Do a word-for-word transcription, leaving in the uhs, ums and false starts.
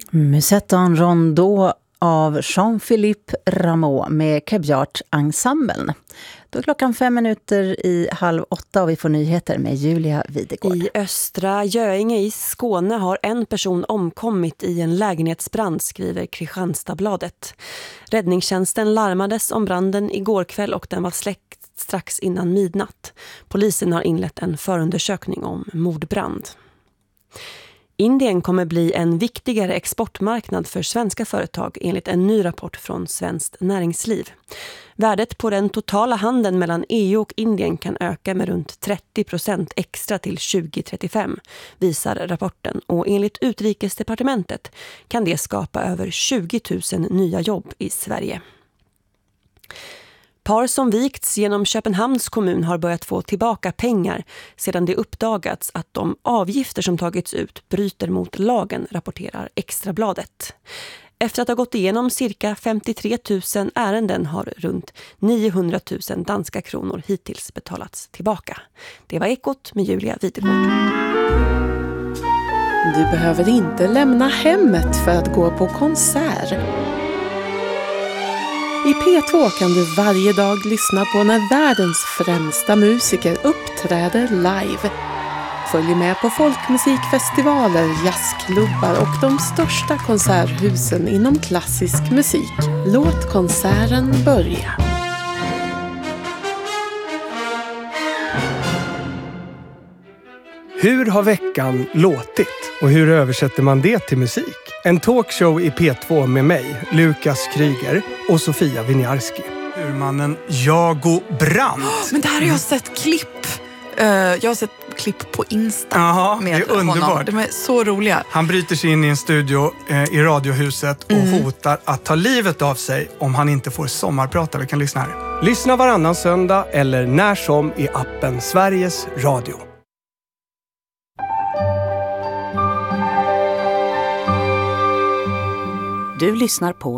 Musette en Rondeau av Jean-Philippe Rameau med Quebiart-ensemblen. Då är klockan fem minuter i halv åtta och vi får nyheter med Julia Videgård. I Östra Göinge i Skåne har en person omkommit i en lägenhetsbrand, skriver Kristianstadsbladet. Räddningstjänsten larmades om branden igår kväll och den var släckt strax innan midnatt. Polisen har inlett en förundersökning om mordbrand. Indien kommer bli en viktigare exportmarknad för svenska företag enligt en ny rapport från Svenskt Näringsliv. Värdet på den totala handeln mellan E U och Indien kan öka med runt trettio procent extra till tjugo trettiofem, visar rapporten. Och enligt Utrikesdepartementet kan det skapa över tjugo tusen nya jobb i Sverige. Par som vikts genom Köpenhamns kommun har börjat få tillbaka pengar sedan det uppdagats att de avgifter som tagits ut bryter mot lagen, rapporterar Extrabladet. Efter att ha gått igenom cirka femtiotre tusen ärenden har runt niohundra tusen danska kronor hittills betalats tillbaka. Det var Ekot med Julia Videgård. Du behöver inte lämna hemmet för att gå på konsert. I P två kan du varje dag lyssna på när världens främsta musiker uppträder live. Följ med på folkmusikfestivaler, jazzklubbar och de största konserthusen inom klassisk musik. Låt konserten börja. Hur har veckan låtit och hur översätter man det till musik? En talkshow i P två med mig, Lukas Kryger och Sofia Winiarski. Urmannen Jago Brandt. Oh, men där har jag sett klipp. Uh, jag har sett klipp på Insta. Jaha, med det är underbart. Honom. De är så roliga. Han bryter sig in i en studio eh, i Radiohuset och mm. hotar att ta livet av sig om han inte får sommarprata. Vi kan lyssna här. Lyssna varannan söndag eller när som i appen Sveriges Radio. Du lyssnar på